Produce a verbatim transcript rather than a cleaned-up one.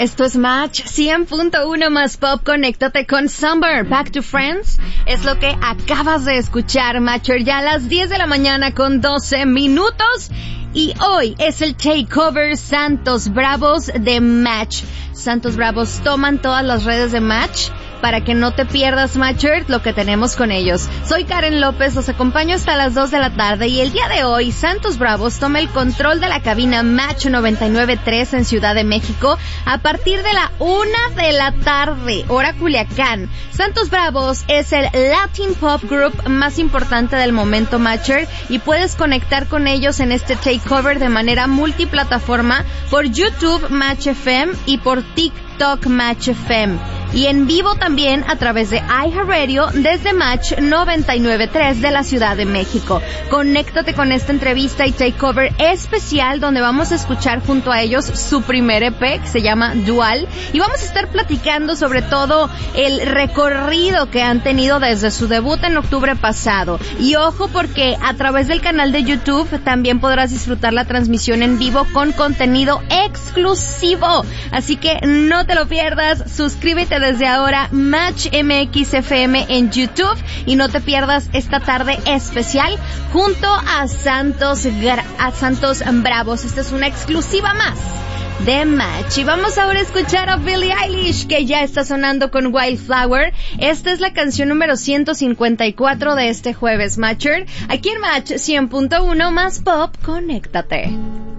Esto es Match cien punto uno más Pop. Conéctate con Summer, Back to Friends. Es lo que acabas de escuchar, Matcher, ya a las diez de la mañana con doce minutos. Y hoy es el takeover Santos Bravos de Match. Santos Bravos toman todas las redes de Match para que no te pierdas, Matcher, lo que tenemos con ellos. Soy Karen López, los acompaño hasta las dos de la tarde y el día de hoy Santos Bravos toma el control de la cabina Match noventa y nueve punto tres en Ciudad de México a partir de la una de la tarde, hora Culiacán. Santos Bravos es el Latin Pop Group más importante del momento, Matcher, y puedes conectar con ellos en este takeover de manera multiplataforma por YouTube Match F M y por TikTok Match F M. Y en vivo también a través de iHeartRadio desde Match noventa y nueve punto tres de la Ciudad de México. Conéctate con esta entrevista y takeover especial donde vamos a escuchar junto a ellos su primer E P que se llama Dual y vamos a estar platicando sobre todo el recorrido que han tenido desde su debut en octubre pasado. Y ojo porque a través del canal de YouTube también podrás disfrutar la transmisión en vivo con contenido exclusivo. Así que no te lo pierdas, suscríbete desde ahora Match M X F M en YouTube y no te pierdas esta tarde especial junto a Santos a Santos Bravos. Esta es una exclusiva más de Match. Y vamos ahora a escuchar a Billie Eilish, que ya está sonando con Wildflower. Esta es la canción número ciento cincuenta y cuatro de este jueves, Matcher. Aquí en Match cien punto uno más Pop, conéctate.